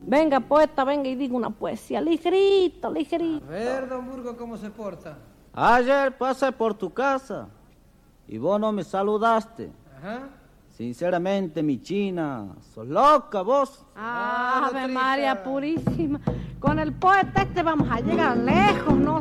Venga, poeta, venga y diga una poesía. Ligerito, ligerito. A ver, don Burgo, ¿cómo se porta? Ayer pasé por tu casa y vos no me saludaste. Ajá. Sinceramente, mi china, sos loca vos. Ave María Purísima. Con el poeta este vamos a llegar lejos, ¿no?